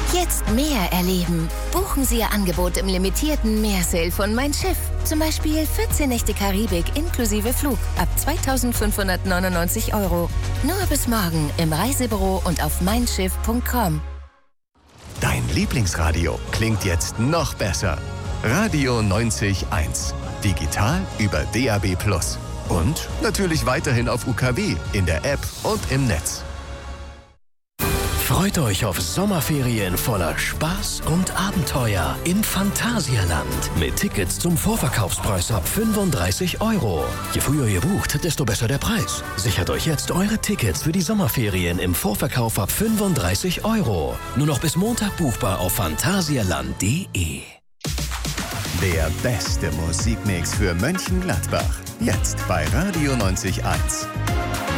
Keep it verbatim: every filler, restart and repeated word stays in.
Jetzt mehr erleben. Buchen Sie Ihr Angebot im limitierten Meersale von Mein Schiff. Zum Beispiel vierzehn Nächte Karibik inklusive Flug ab zweitausendfünfhundertneunundneunzig Euro. Nur bis morgen im Reisebüro und auf mein schiff punkt com. Dein Lieblingsradio klingt jetzt noch besser. Radio neunzig Komma eins. Digital über D A B plus. Und natürlich weiterhin auf U K W, in der App und im Netz. Freut euch auf Sommerferien voller Spaß und Abenteuer im Phantasialand. Mit Tickets zum Vorverkaufspreis ab fünfunddreißig Euro. Je früher ihr bucht, desto besser der Preis. Sichert euch jetzt eure Tickets für die Sommerferien im Vorverkauf ab fünfunddreißig Euro. Nur noch bis Montag buchbar auf phantasialand punkt de. Der beste Musikmix für Mönchengladbach. Jetzt bei Radio neunzig Komma eins.